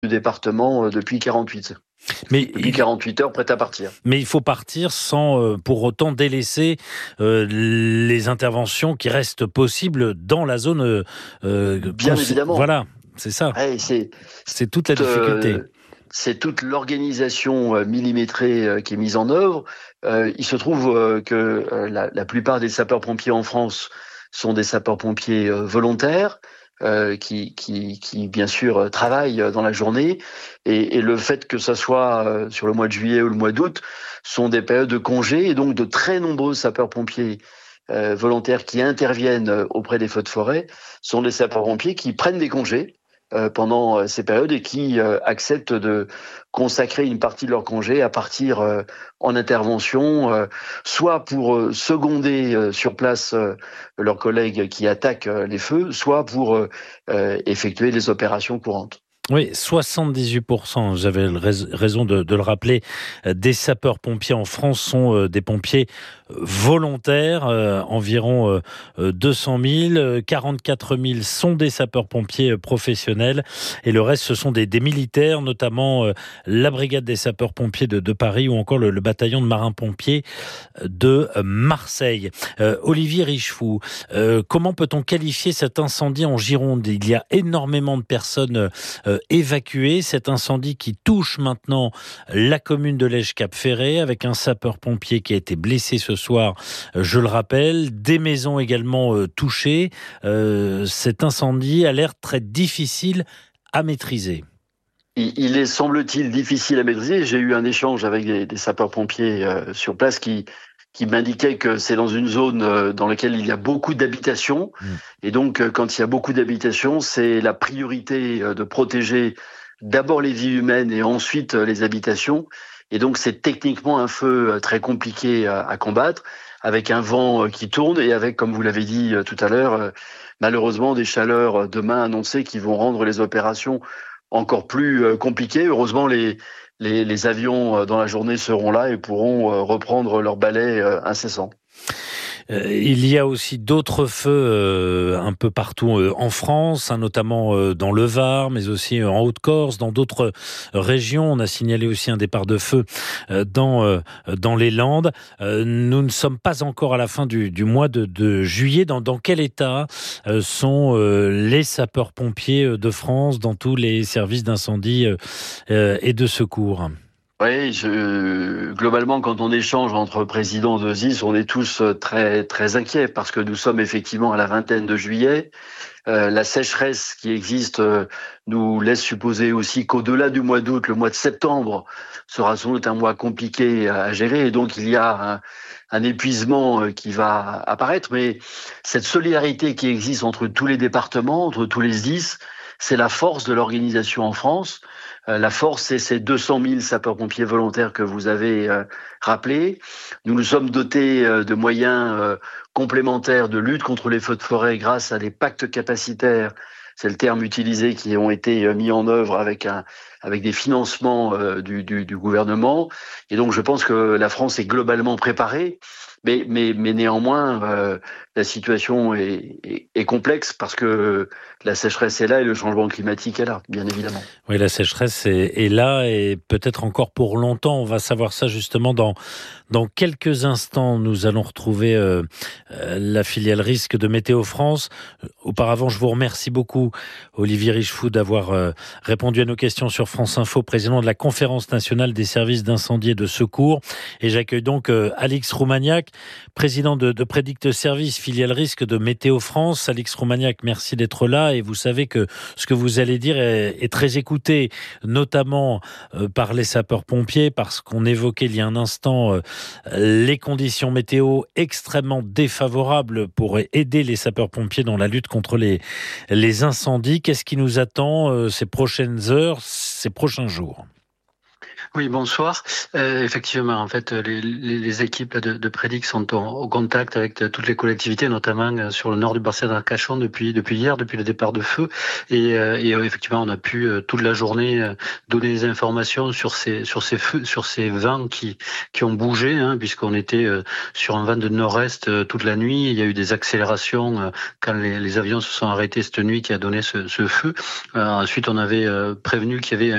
du département depuis 48. Depuis 48 heures, prêt à partir. Mais il faut partir sans pour autant délaisser les interventions qui restent possibles dans la zone. Bien évidemment. Voilà, c'est ça. Ouais, c'est toute la difficulté. C'est toute l'organisation millimétrée qui est mise en œuvre. Il se trouve que la plupart des sapeurs-pompiers en France sont des sapeurs-pompiers volontaires. Qui bien sûr travaillent dans la journée, et le fait que ça soit sur le mois de juillet ou le mois d'août sont des périodes de congés, et donc de très nombreux sapeurs-pompiers volontaires qui interviennent auprès des feux de forêt sont des sapeurs-pompiers qui prennent des congés pendant ces périodes et qui acceptent de consacrer une partie de leur congé à partir en intervention, soit pour seconder sur place leurs collègues qui attaquent les feux, soit pour effectuer les opérations courantes. Oui, 78%, j'avais raison de le rappeler, des sapeurs-pompiers en France sont des pompiers volontaires, environ 200 000, 44 000 sont des sapeurs-pompiers professionnels, et le reste ce sont des militaires, notamment la brigade des sapeurs-pompiers de Paris, ou encore le bataillon de marins-pompiers de Marseille. Olivier Richefou, comment peut-on qualifier cet incendie en Gironde ? Il y a énormément de personnes évacuées. Cet incendie qui touche maintenant la commune de Lège-Cap-Ferré, avec un sapeur-pompier qui a été blessé ce soir, je le rappelle. Des maisons également touchées. Cet incendie a l'air très difficile à maîtriser. Il est, semble-t-il, difficile à maîtriser. J'ai eu un échange avec des sapeurs-pompiers sur place qui m'indiquait que c'est dans une zone dans laquelle il y a beaucoup d'habitations. Et donc, quand il y a beaucoup d'habitations, c'est la priorité de protéger d'abord les vies humaines et ensuite les habitations. Et donc, c'est techniquement un feu très compliqué à combattre, avec un vent qui tourne et avec, comme vous l'avez dit tout à l'heure, malheureusement des chaleurs demain annoncées qui vont rendre les opérations encore plus compliquées. Heureusement, les avions dans la journée seront là et pourront reprendre leur balai incessant. Il y a aussi d'autres feux un peu partout en France, notamment dans le Var, mais aussi en Haute-Corse, dans d'autres régions. On a signalé aussi un départ de feu dans les Landes. Nous ne sommes pas encore à la fin du mois de juillet. Dans quel état sont les sapeurs-pompiers de France, dans tous les services d'incendie et de secours ? Oui, globalement, quand on échange entre présidents de SDIS, on est tous très très inquiets parce que nous sommes effectivement à la vingtaine de juillet. La sécheresse qui existe nous laisse supposer aussi qu'au-delà du mois d'août, le mois de septembre sera sans doute un mois compliqué à gérer, et donc il y a un épuisement qui va apparaître. Mais cette solidarité qui existe entre tous les départements, entre tous les SDIS, c'est la force de l'organisation en France. La force, c'est ces 200 000 sapeurs-pompiers volontaires que vous avez rappelés. Nous nous sommes dotés de moyens complémentaires de lutte contre les feux de forêt grâce à des pactes capacitaires, c'est le terme utilisé, qui ont été mis en œuvre avec des financements du gouvernement. Et donc, je pense que la France est globalement préparée. Mais néanmoins, la situation est complexe parce que la sécheresse est là et le changement climatique est là, bien évidemment. Oui, la sécheresse est là et peut-être encore pour longtemps. On va savoir ça justement dans quelques instants. Nous allons retrouver la filiale risque de Météo France. Auparavant, je vous remercie beaucoup, Olivier Richefou, d'avoir répondu à nos questions sur France Info, président de la Conférence nationale des services d'incendie et de secours. Et j'accueille donc Alix Roumaniac, président de Prédict Service, filiale risque de Météo France. Alix Roumaniac, merci d'être là. Et vous savez que ce que vous allez dire est très écouté, notamment par les sapeurs-pompiers, parce qu'on évoquait il y a un instant les conditions météo extrêmement défavorables pour aider les sapeurs-pompiers dans la lutte contre les incendies. Qu'est-ce qui nous attend ces prochaines heures, ces prochains jours ? Oui, bonsoir. Effectivement, en fait, les équipes là, de Prédic sont au contact avec toutes les collectivités, notamment sur le nord du bassin d'Arcachon depuis hier, depuis le départ de feu. Effectivement, on a pu toute la journée donner des informations sur ces feux, sur ces vents qui ont bougé, hein, puisqu'on était sur un vent de nord-est toute la nuit. Il y a eu des accélérations quand les avions se sont arrêtés cette nuit qui a donné ce feu. Ensuite, on avait prévenu qu'il y avait